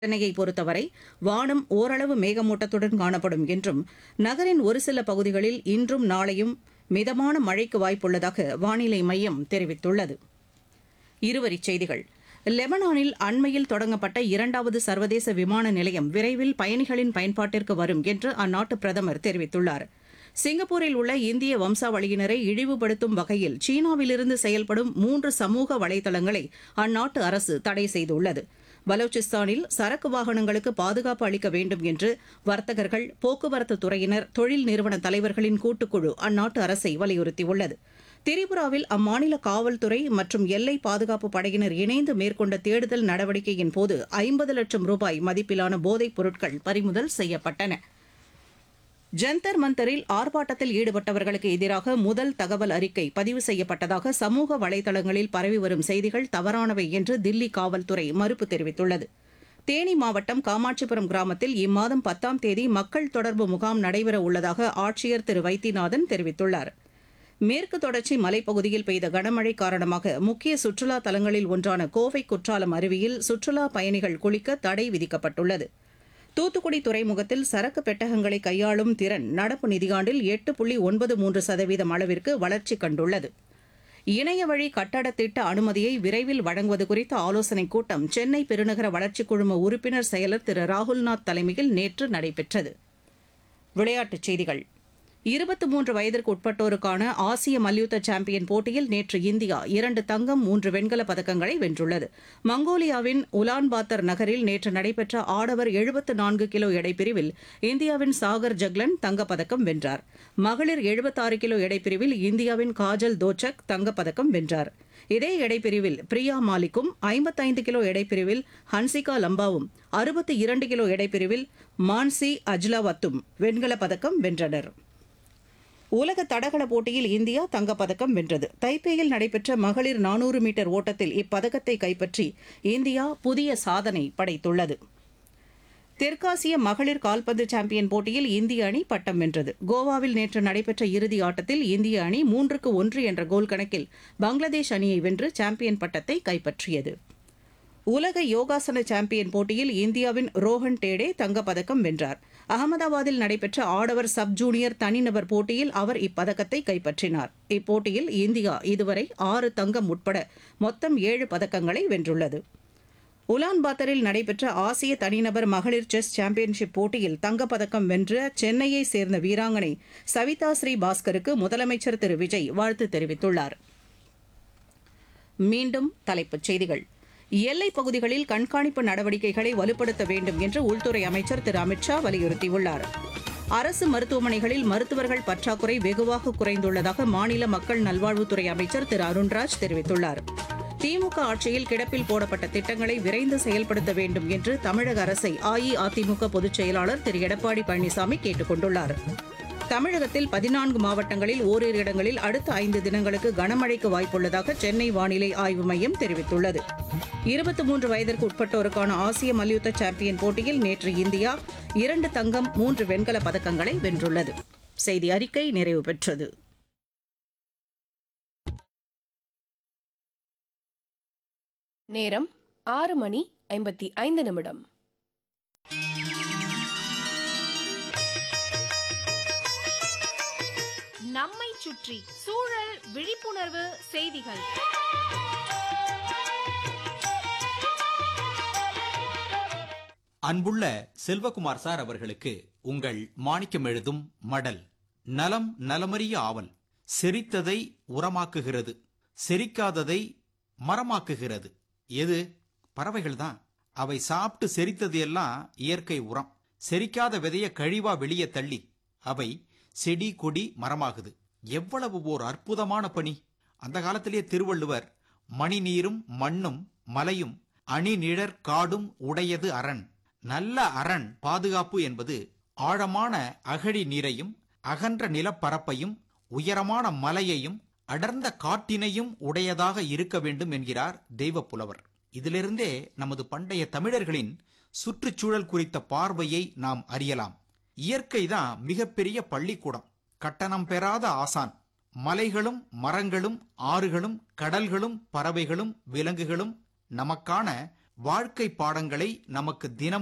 சென்னையை பொறுத்தவரை வானம் ஓரளவு மேகமூட்டத்துடன் காணப்படும் என்றும் நகரின் ஒரு சில பகுதிகளில் இன்றும் நாளையும் மிதமான மழைக்கு வாய்ப்புள்ளதாக வானிலை மையம் தெரிவித்துள்ளது. இருவரிச் செய்திகள். லெபனானில் அண்மையில் தொடங்கப்பட்ட இரண்டாவது சர்வதேச விமான நிலையம் விரைவில் பயணிகளின் பயன்பாட்டிற்கு வரும் என்று அந்நாட்டு பிரதமர் தெரிவித்துள்ளார். சிங்கப்பூரில் உள்ள இந்திய வம்சாவளியினரை இழிவுபடுத்தும் வகையில் சீனாவிலிருந்து செயல்படும் 3 சமூக வலைதளங்களை அந்நாட்டு அரசு தடை செய்துள்ளது. பலூச்சிஸ்தானில் சரக்கு வாகனங்களுக்கு பாதுகாப்பு அளிக்க வேண்டும் என்று வர்த்தகர்கள், போக்குவரத்து துறையினர், தொழில் நிறுவன தலைவர்களின் கூட்டுக்குழு அந்நாட்டு அரசை வலியுறுத்தியுள்ளது. திரிபுராவில் அம்மாநில காவல்துறை மற்றும் எல்லை பாதுகாப்பு படையினர் இணைந்து மேற்கொண்ட தேடுதல் நடவடிக்கையின் போது 50 லட்சம் ரூபாய் மதிப்பிலான போதைப் பொருட்கள் பறிமுதல் செய்யப்பட்டன. ஜந்தர் மந்தரில் ஆர்ப்பாட்டத்தில் ஈடுபட்டவர்களுக்கு எதிராக முதல் தகவல் அறிக்கை பதிவு செய்யப்பட்டதாக சமூக வலைதளங்களில் பரவி வரும் செய்திகள் தவறானவை என்று தில்லி காவல்துறை மறுப்பு தெரிவித்துள்ளது. தேனி மாவட்டம் காமாட்சிபுரம் கிராமத்தில் இம்மாதம் 10ஆம் தேதி மக்கள் தொடர்பு முகாம் நடைபெற உள்ளதாக ஆட்சியர் திரு வைத்தியநாதன் தெரிவித்துள்ளார். மேற்கு தொடர்ச்சி மலைப்பகுதியில் பெய்த கனமழை காரணமாக முக்கிய சுற்றுலா தலங்களில் ஒன்றான கோவை குற்றாலம் அருவியில் சுற்றுலா பயணிகள் குளிக்க தடை விதிக்கப்பட்டுள்ளது. தூத்துக்குடி துறைமுகத்தில் சரக்கு பெட்டகங்களை கையாளும் திறன் நடப்பு நிதியாண்டில் 8.93% அளவிற்கு வளர்ச்சி கண்டுள்ளது. இணையவழி கட்டட திட்ட அனுமதியை விரைவில் வழங்குவது குறித்த ஆலோசனைக் கூட்டம் சென்னை பெருநகர வளர்ச்சிக் குழும உறுப்பினர் செயலர் திரு ராகுல்நாத் தலைமையில் நேற்று நடைபெற்றது. விளையாட்டுச் செய்திகள். 23 வயதிற்கு உட்பட்டோருக்கான ஆசிய மல்யுத்த சாம்பியன் போட்டியில் நேற்று இந்தியா 2 தங்கம் 3 வெண்கலப் பதக்கங்களை வென்றுள்ளது. மங்கோலியாவின் உலான்பாத்தர் நகரில் நேற்று நடைபெற்ற ஆடவர் 74 கிலோ எடைப்பிரிவில் இந்தியாவின் சாகர் ஜக்லன் தங்கப்பதக்கம் வென்றார். மகளிர் 76 கிலோ எடைப்பிரிவில் இந்தியாவின் காஜல் தோச்சக் தங்கப்பதக்கம் வென்றார். இதே எடைப்பிரிவில் பிரியா மாலிக்கும், 55 கிலோ எடைப்பிரிவில் ஹன்சிகா லம்பாவும், 62 கிலோ எடைப்பிரிவில் மான்சி அஜ்லாவத்தும் வெண்கலப் பதக்கம் வென்றனர். உலக தடகள போட்டியில் இந்தியா தங்கப்பதக்கம் வென்றது. தைப்பேயில் நடைபெற்ற மகளிர் 400 மீட்டர் ஓட்டத்தில் இப்பதக்கத்தை கைப்பற்றி இந்தியா புதிய சாதனை படைத்துள்ளது. தெற்காசிய மகளிர் கால்பந்து சாம்பியன் போட்டியில் இந்திய அணி பட்டம் வென்றது. கோவாவில் நேற்று நடைபெற்ற இறுதி ஆட்டத்தில் இந்திய அணி 3-1 என்ற கோல் கணக்கில் பங்களாதேஷ் அணியை வென்று சாம்பியன் பட்டத்தை கைப்பற்றியது. உலக யோகாசன சாம்பியன் போட்டியில் இந்தியாவின் ரோஹன் டேடே தங்கப்பதக்கம் வென்றார். அகமதாபாத்தில் நடைபெற்ற ஆடவர் சப் ஜூனியர் தனிநபர் போட்டியில் அவர் இப்பதக்கத்தை கைப்பற்றினார். இப்போட்டியில் இந்தியா இதுவரை 6 தங்கம் உட்பட மொத்தம் 7 பதக்கங்களை வென்றுள்ளது. உலான்பாத்தரில் நடைபெற்ற ஆசிய தனிநபர் மகளிர் செஸ் சாம்பியன்ஷிப் போட்டியில் தங்கப்பதக்கம் வென்ற சென்னையைச் சேர்ந்த வீராங்கனை சவிதா ஸ்ரீ பாஸ்கருக்கு முதலமைச்சர் திரு விஜய் வாழ்த்து தெரிவித்துள்ளார். மீண்டும் தலைப்புச் செய்திகள். எல்லைப் பகுதிகளில் கண்காணிப்பு நடவடிக்கைகளை வலுப்படுத்த வேண்டும் என்று உள்துறை அமைச்சர் திரு அமித் ஷா வலியுறுத்தியுள்ளார். அரசு மருத்துவமனைகளில் மருத்துவர்கள் பற்றாக்குறை வெகுவாக குறைந்துள்ளதாக மாநில மக்கள் நல்வாழ்வுத்துறை அமைச்சர் திரு அருண்ராஜ் தெரிவித்துள்ளார். திமுக ஆட்சியில் கிடப்பில் போடப்பட்ட திட்டங்களை விரைந்து செயல்படுத்த வேண்டும் என்று தமிழக அரசை அஇஅதிமுக பொதுச் செயலாளர் திரு எடப்பாடி பழனிசாமி கேட்டுக் கொண்டுள்ளார். தமிழகத்தில் 14 மாவட்டங்களில் ஓரிரு இடங்களில் அடுத்த 5 தினங்களுக்கு கனமழைக்கு வாய்ப்புள்ளதாக சென்னை வானிலை ஆய்வு மையம் தெரிவித்துள்ளது. 23 வயதிற்கு உட்பட்டோருக்கான ஆசிய மல்யுத்த சாம்பியன் போட்டியில் நேற்று இந்தியா 2 தங்கம் 3 வெண்கலப் பதக்கங்களை வென்றுள்ளது. செய்தி அறிக்கை நிறைவு பெற்றது. நேரம் 6:55. நம்மை சுற்றி சூழல் விழிப்புணர்வு செய்திகள். அன்புள்ள செல்வகுமார் சார் அவர்களுக்கு உங்கள் மாணிக்கம் எழுதும் மடல். நலம் நலமறிய ஆவல். செரித்ததை உரமாக்குகிறது, செரிக்காததை மரமாக்குகிறது. எது? பறவைகள்தான். அவை சாப்பிட்டு செரித்தது எல்லாம் இயற்கை உரம். செரிக்காத விதைய கழிவா வெளியே தள்ளி அவை செடி கொடி மரமாகுது. எவ்வளவு ஓர் அற்புதமான பணி! அந்த காலத்திலேயே திருவள்ளுவர் மணி நீரும் மண்ணும் மலையும் அணி நிழற் காடும் உடையது அரண். நல்ல அரண் பாதுகாப்பு என்பது ஆழமான அகழி நீரையும் அகன்ற நிலப்பரப்பையும் உயரமான மலையையும் அடர்ந்த காட்டினையும் உடையதாக இருக்க வேண்டும் என்கிறார் தெய்வ புலவர். இதிலிருந்தே நமது பண்டைய தமிழர்களின் சுற்றுச்சூழல் குறித்த பார்வையை நாம் அறியலாம். இயற்கைதான் மிகப்பெரிய பள்ளிக்கூடம், கட்டணம் பெறாத ஆசான். மலைகளும் மரங்களும் ஆறுகளும் கடல்களும் பறவைகளும் விலங்குகளும் நமக்கான வாழ்க்கை பாடங்களை நமக்கு தினமும்